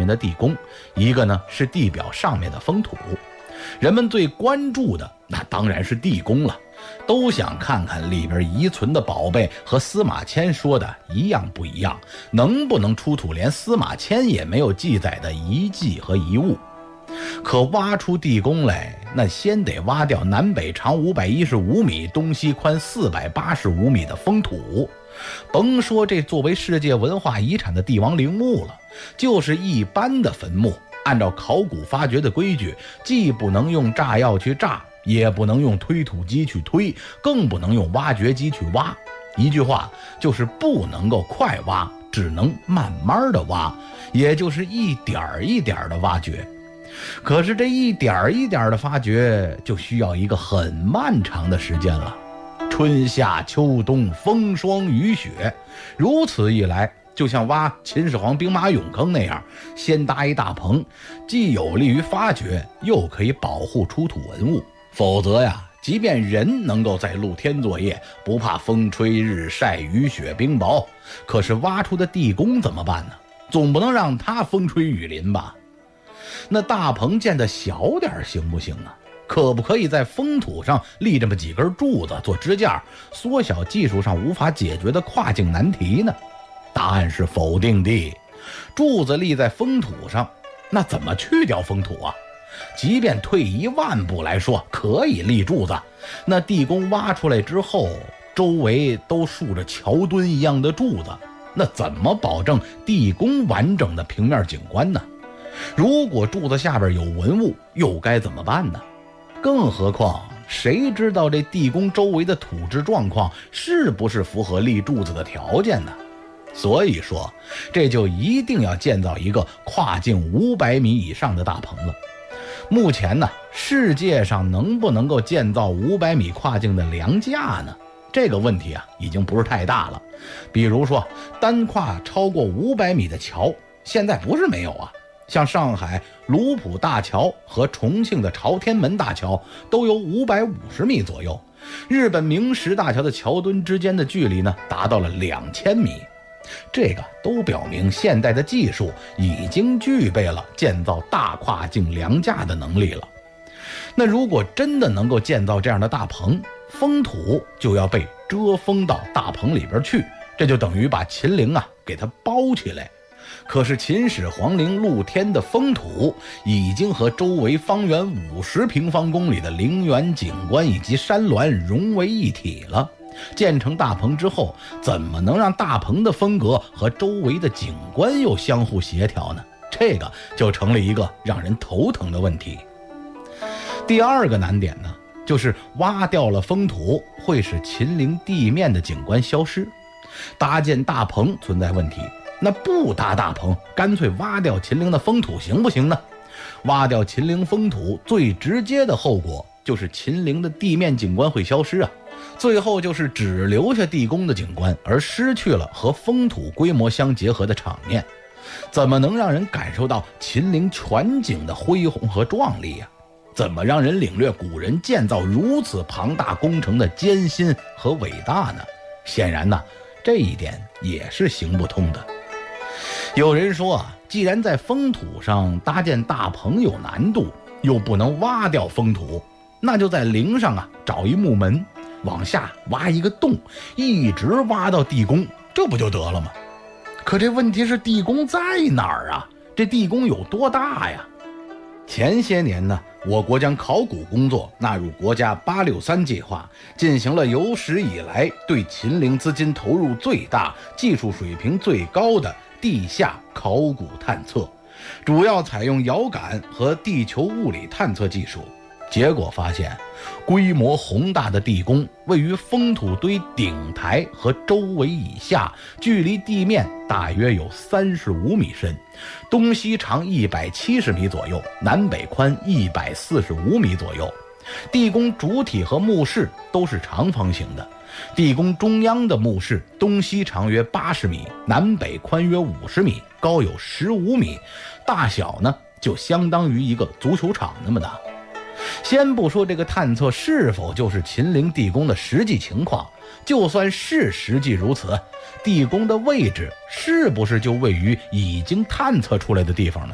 面的地宫，一个呢是地表上面的封土。人们最关注的那当然是地宫了，都想看看里边遗存的宝贝和司马迁说的一样不一样，能不能出土连司马迁也没有记载的遗迹和遗物。可挖出地宫来，那先得挖掉南北长515米、东西宽485米的封土。甭说这作为世界文化遗产的帝王陵墓了，就是一般的坟墓，按照考古发掘的规矩，既不能用炸药去炸，也不能用推土机去推，更不能用挖掘机去挖。一句话就是不能够快挖，只能慢慢的挖，也就是一点一点的挖掘。可是这一点一点的发掘就需要一个很漫长的时间了，春夏秋冬风霜雨雪，如此一来，就像挖秦始皇兵马俑坑那样，先搭一大棚，既有利于发掘，又可以保护出土文物。否则呀，即便人能够在露天作业，不怕风吹日晒雨雪冰雹，可是挖出的地宫怎么办呢？总不能让它风吹雨淋吧？那大棚建的小点行不行啊？可不可以在封土上立这么几根柱子做支架，缩小技术上无法解决的跨境难题呢？答案是否定的。柱子立在封土上，那怎么去掉封土啊？即便退1万步来说，可以立柱子，那地宫挖出来之后，周围都竖着桥墩一样的柱子，那怎么保证地宫完整的平面景观呢？如果柱子下边有文物，又该怎么办呢？更何况谁知道这地宫周围的土质状况是不是符合立柱子的条件呢？所以说这就一定要建造一个跨径500米以上的大棚了。目前呢，世界上能不能够建造500米跨径的梁架呢？这个问题啊，已经不是太大了。比如说单跨超过500米的桥，现在不是没有啊。像上海卢浦大桥和重庆的朝天门大桥都有550米左右，日本明石大桥的桥墩之间的距离呢，达到了2000米。这个都表明现代的技术已经具备了建造大跨境梁架的能力了。那如果真的能够建造这样的大棚，封土就要被遮封到大棚里边去，这就等于把秦陵啊给它包起来。可是秦始皇陵露天的封土已经和周围方圆50平方公里的陵园景观以及山峦融为一体了。建成大棚之后，怎么能让大棚的风格和周围的景观又相互协调呢？这个就成了一个让人头疼的问题。第二个难点呢，就是挖掉了封土会使秦陵地面的景观消失。搭建大棚存在问题，那不搭大棚，干脆挖掉秦陵的封土行不行呢？挖掉秦陵封土最直接的后果就是秦陵的地面景观会消失啊，最后就是只留下地宫的景观，而失去了和封土规模相结合的场面。怎么能让人感受到秦陵全景的恢宏和壮丽啊？怎么让人领略古人建造如此庞大工程的艰辛和伟大呢？显然呢，这一点也是行不通的。有人说啊，既然在封土上搭建大棚有难度，又不能挖掉封土，那就在陵上啊找一木门，往下挖一个洞，一直挖到地宫，这不就得了吗？可这问题是地宫在哪儿啊？这地宫有多大呀？前些年呢，我国将考古工作纳入国家863计划，进行了有史以来对秦陵资金投入最大、技术水平最高的地下考古探测，主要采用遥感和地球物理探测技术。结果发现，规模宏大的地宫位于封土堆顶台和周围以下，距离地面大约有35米深，东西长170米左右，南北宽145米左右。地宫主体和墓室都是长方形的，地宫中央的墓室东西长约80米，南北宽约50米，高有15米，大小呢就相当于一个足球场那么大。先不说这个探测是否就是秦陵地宫的实际情况，就算是实际如此，地宫的位置是不是就位于已经探测出来的地方呢？